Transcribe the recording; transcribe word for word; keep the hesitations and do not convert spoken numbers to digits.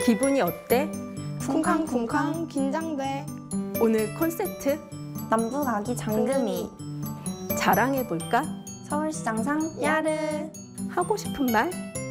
기분이 어때? 쿵쾅쿵쾅 긴장돼. 오늘 콘서트 남부 가기 장금이. 자랑해볼까? 서울시장상 야르. 하고 싶은 말?